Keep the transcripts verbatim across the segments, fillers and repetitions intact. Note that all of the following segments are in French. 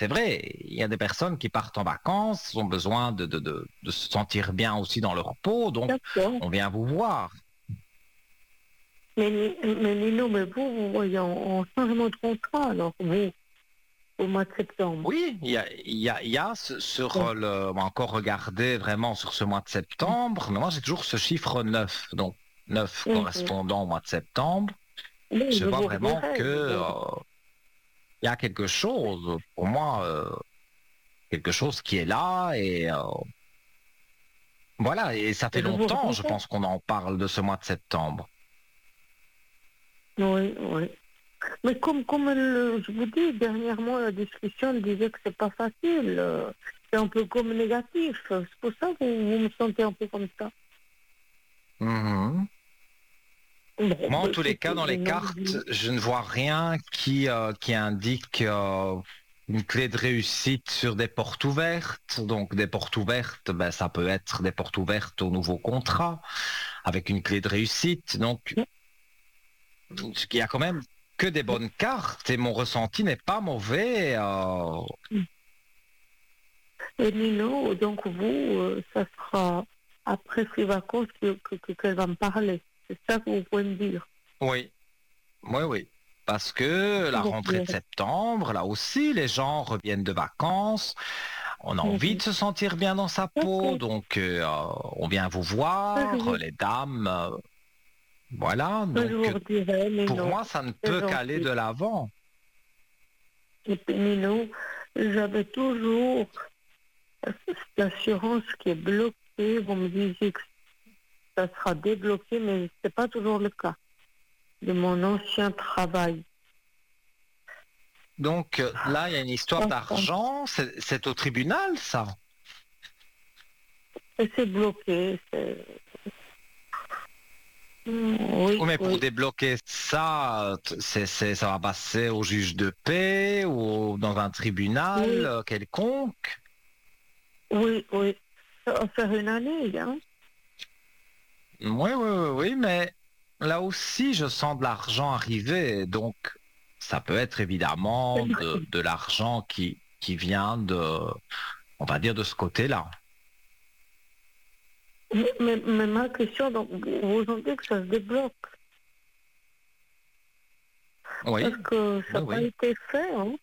c'est vrai, il y a des personnes qui partent en vacances, ont besoin de, de, de, de se sentir bien aussi dans leur peau, donc D'accord. on vient vous voir. Mais, Ni- mais Nino, mais vous, vous voyez en, en changement de contrat, alors, vous, au mois de septembre. Oui, il y a, il y a, il y a ce- sur Ouais. euh, le, on va encore regarder vraiment sur ce mois de septembre, mais moi j'ai toujours ce chiffre neuf, donc neuf Mhm. correspondant au mois de septembre. Oui, Je je vois vous vraiment redirai, que je vous euh, redirai. il y a quelque chose, pour moi, euh, quelque chose qui est là et euh, voilà, et ça fait Je vous longtemps, je redirai. pense qu'on en parle de ce mois de septembre. Oui, oui. Mais comme, comme le- je vous dis, dernièrement, la discussion elle disait que c'est pas facile. euh, C'est un peu comme négatif. C'est pour ça que vous, vous me sentez un peu comme ça. Mhm. Bon, Moi, en bah, tous les cas, écoutez, dans les non, cartes, je- je ne vois rien qui, euh, qui indique euh, une clé de réussite sur des portes ouvertes. Donc, des portes ouvertes, ben, ça peut être des portes ouvertes au nouveau contrat avec une clé de réussite. Donc, il y a quand même que des bonnes cartes et mon ressenti n'est pas mauvais. euh, Et Nino, donc vous, euh, ça sera après ces vacances que, que, que- qu'elle va me parler. C'est ça que vous pouvez me dire. Oui, oui, oui. Parce que la Vous rentrée de verrez. septembre, là aussi, les gens reviennent de vacances. On a envie Mhm. de se sentir bien dans sa peau, D'accord. donc euh, on vient vous Ça, je voir, vous, les dames, euh, voilà. ça, je Donc vous redirai, pour Nino. moi, ça ne C'est peut qu'aller gentil. de l'avant. Et puis, Nino, j'avais toujours l'assurance qui est bloquée. Vous me disiez que ça sera débloqué, mais ce n'est pas toujours le cas de mon ancien travail. Donc euh, là, il y a une histoire Enfin, d'argent, c'est c'est au tribunal, ça. et c'est bloqué. c'est- Mm, Oui, Oui, mais pour oui, débloquer ça, t- c'est, c'est, ça va passer au juge de paix ou dans un tribunal oui, euh, quelconque. oui, oui. Ça va faire une année, hein. Oui, oui, oui, oui, mais là aussi, je sens de l'argent arriver. Donc, ça peut être évidemment de, de l'argent qui, qui vient de, on va dire, de ce côté-là. Mais, mais- mais ma question, donc, vous sentez que ça se débloque parce Oui, que ça oui, n'a pas oui. été fait, hein.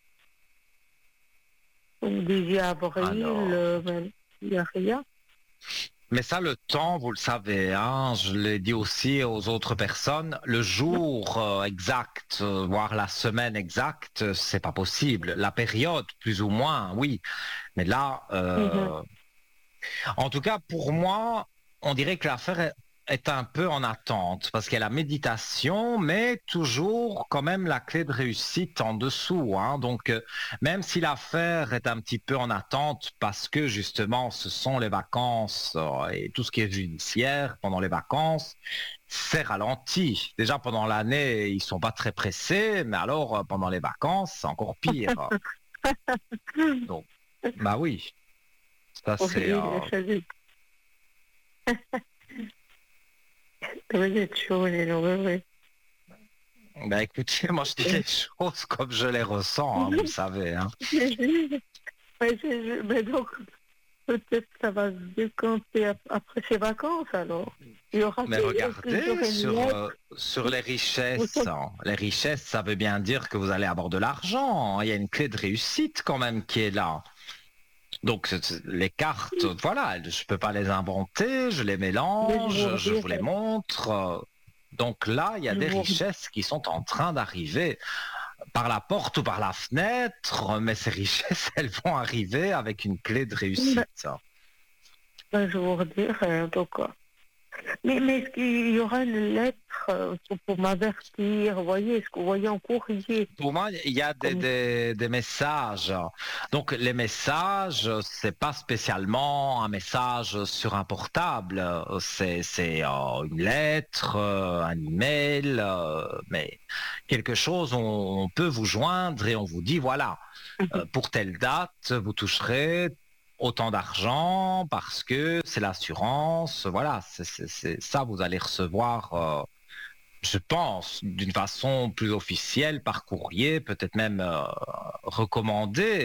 Vous me disiez avril, Alors, euh, ben, il n'y a rien. mais ça, le temps, vous le savez, hein, je l'ai dit aussi aux autres personnes, le jour euh, exact, euh, voire la semaine exacte, euh, c'est pas possible. La période, plus ou moins, oui. Mais là, Mhm. euh, en tout cas, pour moi, on dirait que l'affaire est est un peu en attente parce qu'il y a la méditation, mais toujours quand même la clé de réussite en dessous, hein. Donc, euh, même si l'affaire est un petit peu en attente parce que justement, ce sont les vacances euh, et tout ce qui est judiciaire pendant les vacances, c'est ralenti. Déjà pendant l'année, ils sont pas très pressés, mais alors euh, pendant les vacances, c'est encore pire. Donc, bah oui, ça c'est. Oui, euh, ça dit. Vous êtes chaud, les oui, oui. Bah écoutez, moi je dis les choses comme je les ressens, hein, vous le savez. Hein. Mais, je- mais je- mais donc, peut-être que ça va se décanter ap- après ces vacances, alors. Il y aura Mais que, est-ce que regardez j'aurai une sur, lettre euh, sur les ou richesses. ça- Hein. Les richesses, ça veut bien dire que vous allez avoir de l'argent. Hein. Il y a une clé de réussite quand même qui est là. Donc c'est- c'est- les cartes, voilà, je peux pas les inventer, je les mais je vous mélange, je vous les redirai. montre. euh. Donc là, il y a Je des vous redirai. richesses qui sont en train d'arriver par la porte ou par la fenêtre, mais ces richesses, elles vont arriver avec une clé de Ben, réussite. ben, je vous redirai, en tout cas. Mais, mais est-ce qu'il y aura une lettre euh, pour, pour m'avertir, vous voyez, est-ce que vous voyez en courrier, Pour moi, il y a des, comme des, des messages. Donc, les messages, c'est pas spécialement un message sur un portable. C'est, c'est euh, une lettre, euh, un email, euh, mais quelque chose, on, on peut vous joindre et on vous dit, voilà, euh, pour telle date, vous toucherez autant d'argent parce que c'est l'assurance. Voilà, c'est, c'est, c'est ça, vous allez recevoir. Euh, je pense, d'une façon plus officielle, par courrier, peut-être même euh, recommandé.